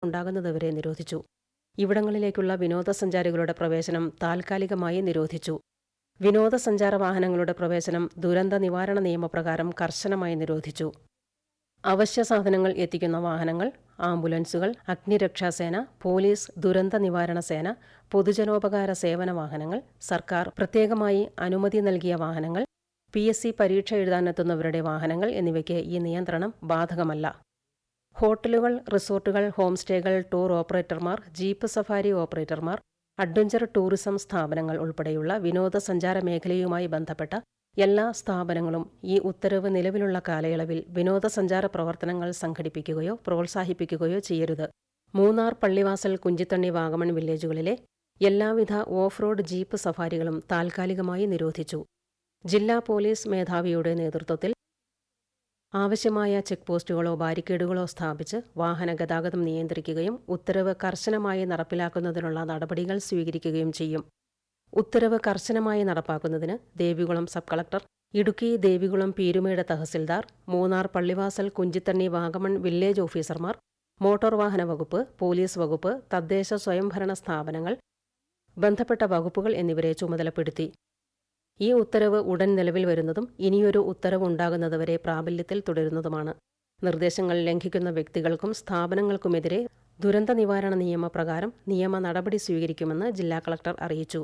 ഉത്തരവുണ്ടാകുന്നതുവരെ നിരോധിച്ചു. ഇവിടങ്ങളിലേക്കുള്ള വിനോദസഞ്ചാരികളുടെ പ്രവേശനം താൽക്കാലികമായി നിരോധിച്ചു. വിനോദസഞ്ചാര വാഹനങ്ങളുടെ പ്രവേശനം ദുരന്ത നിവാരണ നിയമപ്രകാരം കർശനമായി നിരോധിച്ചു. അവശ്യ സാധനങ്ങൾ എത്തിക്കുന്ന വാഹനങ്ങൾ, ആംബുലൻസുകൾ, അഗ്നിരക്ഷാസേന, പോലീസ്, ദുരന്ത നിവാരണ സേന, പൊതുജനോപകാര സേവന വാഹനങ്ങൾ, സർക്കാർ പ്രത്യേകമായി അനുമതി നൽകിയ വാഹനങ്ങൾ, PSC പരീക്ഷ എഴുതാനെത്തുന്നവരുടെ വാഹനങ്ങൾ എന്നിവയ്ക്ക് ഈ നിയന്ത്രണം ബാധകമല്ല. ഹോട്ടലുകൾ, റിസോർട്ടുകൾ, ഹോം സ്റ്റേകൾ, ടൂർ ഓപ്പറേറ്റർമാർ, ജീപ്പ് സഫാരി ഓപ്പറേറ്റർമാർ, അഡ്വഞ്ചർ ടൂറിസം സ്ഥാപനങ്ങൾ ഉൾപ്പെടെയുള്ള വിനോദസഞ്ചാര മേഖലയുമായി ബന്ധപ്പെട്ട എല്ലാ സ്ഥാപനങ്ങളും ഈ ഉത്തരവ് നിലവിലുള്ള കാലയളവിൽ വിനോദസഞ്ചാര പ്രവർത്തനങ്ങൾ സംഘടിപ്പിക്കുകയോ പ്രോത്സാഹിപ്പിക്കുകയോ ചെയ്യരുത്. മൂന്നാർ, പള്ളിവാസൽ, കുഞ്ചിത്തണ്ണി, വാഗമൺ വില്ലേജുകളിലെ എല്ലാവിധ ഓഫ് റോഡ് ജീപ്പ് സഫാരികളും താൽക്കാലികമായി നിരോധിച്ചു. ജില്ലാ പോലീസ് മേധാവിയുടെ നേതൃത്വത്തിൽ ആവശ്യമായ ചെക്ക് പോസ്റ്റുകളോ ബാരിക്കേഡുകളോ സ്ഥാപിച്ച് വാഹന ഗതാഗതം നിയന്ത്രിക്കുകയും ഉത്തരവ് കർശനമായി നടപ്പിലാക്കുന്നതിനുള്ള നടപടികൾ സ്വീകരിക്കുകയും ചെയ്യും. ഉത്തരവ് കർശനമായി നടപ്പാക്കുന്നതിന് Devikulam sub collector, Idukki Devikulam Peermade tahsildar, Munnar, Pallivasal, Kunchithanni, Vagamon village ഓഫീസർമാർ, മോട്ടോർ വാഹന വകുപ്പ്, പോലീസ് വകുപ്പ്, തദ്ദേശ സ്വയംഭരണ സ്ഥാപനങ്ങൾ, ബന്ധപ്പെട്ട വകുപ്പുകൾ എന്നിവരെ ചുമതലപ്പെടുത്തി. ഈ ഉത്തരവ് ഉടൻ നിലവിൽ വരുന്നതും ഇനിയൊരു ഉത്തരവ് ഉണ്ടാകുന്നതുവരെ പ്രാബല്യത്തിൽ തുടരുന്നതുമാണ്. നിർദ്ദേശങ്ങൾ ലംഘിക്കുന്ന വ്യക്തികൾക്കും സ്ഥാപനങ്ങൾക്കുമെതിരെ ദുരന്ത നിവാരണ നിയമപ്രകാരം നിയമ നടപടി സ്വീകരിക്കുമെന്ന് ജില്ലാ കളക്ടർ അറിയിച്ചു.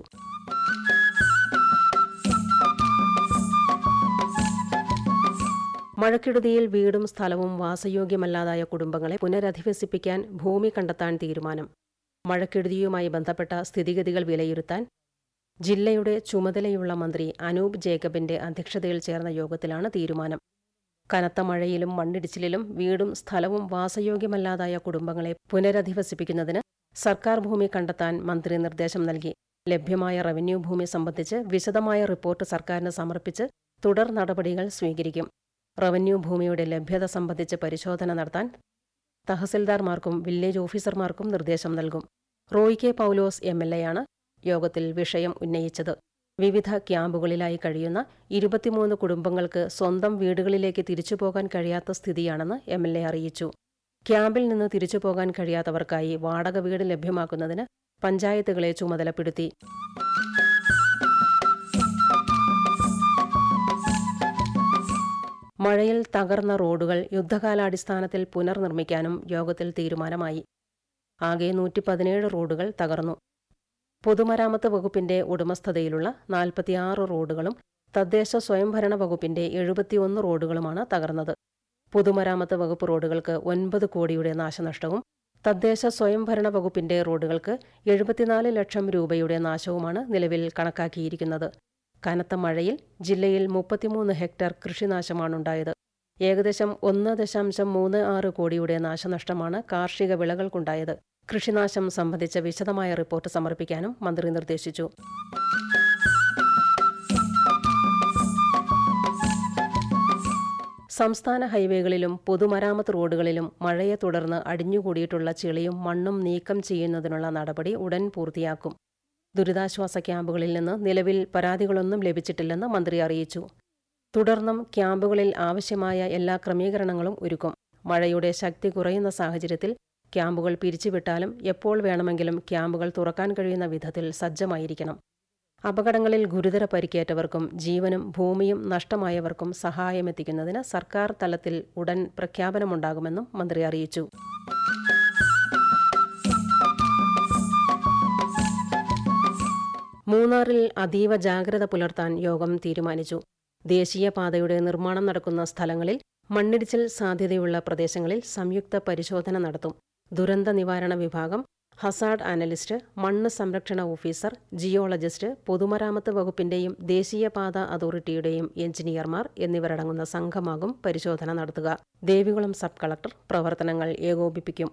മഴക്കെടുതിയിൽ വീടും സ്ഥലവും വാസയോഗ്യമല്ലാതായ കുടുംബങ്ങളെ പുനരധിവസിപ്പിക്കാൻ ഭൂമി കണ്ടെത്താൻ തീരുമാനം. മഴക്കെടുതിയുമായി ബന്ധപ്പെട്ട സ്ഥിതിഗതികൾ വിലയിരുത്താൻ ജില്ലയുടെ ചുമതലയുള്ള മന്ത്രി അനൂപ് ജേക്കബിന്റെ അധ്യക്ഷതയിൽ ചേർന്ന യോഗത്തിലാണ് തീരുമാനം. കനത്ത മഴയിലും മണ്ണിടിച്ചിലിലും വീടും സ്ഥലവും വാസയോഗ്യമല്ലാതായ കുടുംബങ്ങളെ പുനരധിവസിപ്പിക്കുന്നതിന് സർക്കാർ ഭൂമി കണ്ടെത്താൻ മന്ത്രി നിർദ്ദേശം നൽകി. ലഭ്യമായ റവന്യൂ ഭൂമി സംബന്ധിച്ച് വിശദമായ റിപ്പോർട്ട് സർക്കാരിന് സമർപ്പിച്ച് തുടർ നടപടികൾ സ്വീകരിക്കും. റവന്യൂ ഭൂമിയുടെ ലഭ്യത സംബന്ധിച്ച് പരിശോധന നടത്താൻ തഹസിൽദാർമാർക്കും വില്ലേജ് ഓഫീസർമാർക്കും നിർദ്ദേശം നൽകും. റോയ് കെ പൗലോസ് MLA ആണ് യോഗത്തിൽ വിഷയം ഉന്നയിച്ചത്. വിവിധ ക്യാമ്പുകളിലായി കഴിയുന്ന 23 കുടുംബങ്ങൾക്ക് സ്വന്തം വീടുകളിലേക്ക് തിരിച്ചുപോകാൻ കഴിയാത്ത സ്ഥിതിയാണെന്ന് MLA അറിയിച്ചു. ക്യാമ്പിൽ നിന്ന് തിരിച്ചുപോകാൻ കഴിയാത്തവർക്കായി വാടക വീട് ലഭ്യമാക്കുന്നതിന് പഞ്ചായത്തുകളെ ചുമതലപ്പെടുത്തി. മഴയിൽ തകർന്ന റോഡുകൾ യുദ്ധകാലാടിസ്ഥാനത്തിൽ പുനർനിർമ്മിക്കാനും യോഗത്തിൽ തീരുമാനമായി. ആകെ 117 റോഡുകൾ തകർന്നു. പൊതുമരാമത്ത് വകുപ്പിന്റെ ഉടമസ്ഥതയിലുള്ള 46 റോഡുകളും തദ്ദേശ സ്വയംഭരണ വകുപ്പിന്റെ 71 റോഡുകളുമാണ് തകർന്നത്. പൊതുമരാമത്ത് വകുപ്പ് റോഡുകൾക്ക് 9 കോടിയുടെ നാശനഷ്ടവും തദ്ദേശ സ്വയംഭരണ വകുപ്പിന്റെ റോഡുകൾക്ക് 74 ലക്ഷം രൂപയുടെ നാശവുമാണ് നിലവിൽ കണക്കാക്കിയിരിക്കുന്നത്. കനത്ത മഴയിൽ ജില്ലയിൽ 33 ഹെക്ടർ കൃഷിനാശമാണുണ്ടായത്. ഏകദേശം 1.36 കോടിയുടെ നാശനഷ്ടമാണ് കാർഷിക വിളകൾക്കുണ്ടായത്. കൃഷിനാശം സംബന്ധിച്ച വിശദമായ റിപ്പോർട്ട് സമർപ്പിക്കാനും മന്ത്രി നിർദ്ദേശിച്ചു. സംസ്ഥാന ഹൈവേകളിലും പൊതുമരാമത്ത് റോഡുകളിലും മഴയെ തുടർന്ന് അടിഞ്ഞുകൂടിയിട്ടുള്ള ചെളിയും മണ്ണും നീക്കം ചെയ്യുന്നതിനുള്ള നടപടി ഉടൻ പൂർത്തിയാക്കും. ദുരിതാശ്വാസ ക്യാമ്പുകളിൽ നിന്ന് നിലവിൽ പരാതികളൊന്നും ലഭിച്ചിട്ടില്ലെന്ന് മന്ത്രി അറിയിച്ചു. തുടർന്നും ക്യാമ്പുകളിൽ ആവശ്യമായ എല്ലാ ക്രമീകരണങ്ങളും ഒരുക്കും. മഴയുടെ ശക്തി കുറയുന്ന സാഹചര്യത്തിൽ ക്യാമ്പുകൾ പിരിച്ചുവിട്ടാലും എപ്പോൾ വേണമെങ്കിലും ക്യാമ്പുകൾ തുറക്കാൻ കഴിയുന്ന വിധത്തിൽ സജ്ജമായിരിക്കണം. അപകടങ്ങളിൽ ഗുരുതര പരിക്കേറ്റവർക്കും ജീവനും ഭൂമിയും നഷ്ടമായവർക്കും സഹായമെത്തിക്കുന്നതിന് സർക്കാർ തലത്തിൽ ഉടൻ പ്രഖ്യാപനമുണ്ടാകുമെന്നും മന്ത്രി അറിയിച്ചു. മൂന്നാറിൽ അതീവ ജാഗ്രത പുലർത്താൻ യോഗം തീരുമാനിച്ചു. ദേശീയപാതയുടെ നിർമ്മാണം നടക്കുന്ന സ്ഥലങ്ങളിൽ മണ്ണിടിച്ചിൽ സാധ്യതയുള്ള പ്രദേശങ്ങളിൽ സംയുക്ത പരിശോധന നടത്തും. ദുരന്ത നിവാരണ വിഭാഗം, ഹസാർഡ് അനലിസ്റ്റ്, മണ്ണ് സംരക്ഷണ ഓഫീസർ, ജിയോളജിസ്റ്റ്, പൊതുമരാമത്ത് വകുപ്പിന്റെയും ദേശീയപാത അതോറിറ്റിയുടെയും എഞ്ചിനീയർമാർ എന്നിവരടങ്ങുന്ന സംഘമാകും പരിശോധന നടത്തുക. ദേവികുളം സബ് കളക്ടർ പ്രവർത്തനങ്ങൾ ഏകോപിപ്പിക്കും.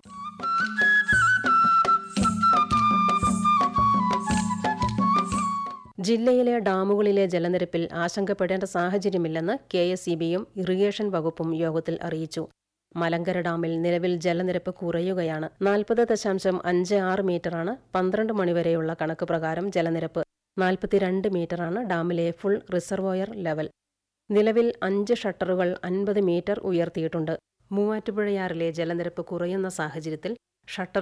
ജില്ലയിലെ ഡാമുകളിലെ ജലനിരപ്പിൽ ആശങ്കപ്പെടേണ്ട സാഹചര്യമില്ലെന്ന് KSEBയും ഇറിഗേഷൻ വകുപ്പും യോഗത്തിൽ അറിയിച്ചു. മലങ്കര ഡാമിൽ നിലവിൽ ജലനിരപ്പ് കുറയുകയാണ്. 40.56 മീറ്ററാണ് 12 മണിവരെയുള്ള കണക്ക് പ്രകാരം ജലനിരപ്പ്. 42 മീറ്ററാണ് ഡാമിലെ ഫുൾ റിസർവോയർ ലെവൽ. നിലവിൽ 5 ഷട്ടറുകൾ 50 മീറ്റർ ഉയർത്തിയിട്ടുണ്ട്. മൂവാറ്റുപുഴയാറിലെ ജലനിരപ്പ് കുറയുന്ന സാഹചര്യത്തിൽ ഷട്ടർ